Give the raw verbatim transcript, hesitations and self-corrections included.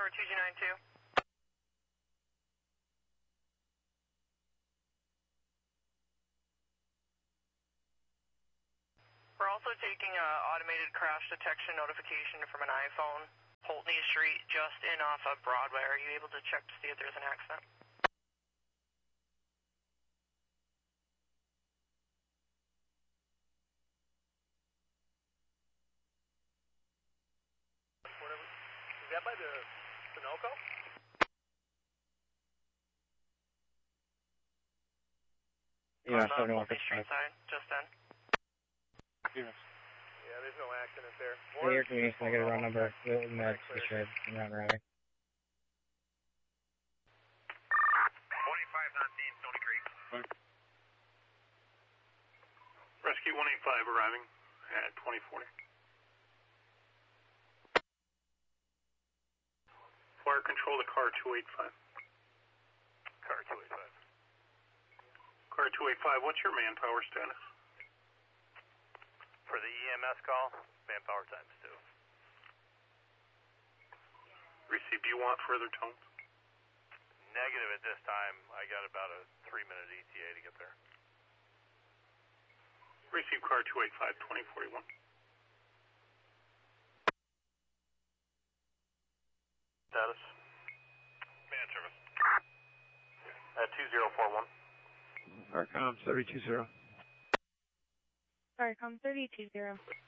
Tower two G nine two. We're also taking an automated crash detection notification from an iPhone. Holtney Street, just in off of Broadway. Are you able to check to see if there's an accident? Is that by the Sunoco? Yeah, on the Holtney Street side, just then. Yeah, there's no accident there. Hey, here, can I get a run number? Wilton Meds, the shred, around Riley. twenty-five on scene, Stony Creek. Rescue one eighty-five arriving at twenty forty. Fire control to car two eighty-five. Car two eighty-five. Car two eighty-five, what's your manpower status? For the E M S call, manpower times two. Received, do you want further tones? Negative at this time. I got about a three minute E T A to get there. Receive car two eighty-five, twenty forty-one. Status? Man service. At two zero four one. Arcom thirty-two zero. Arcom thirty-two zero.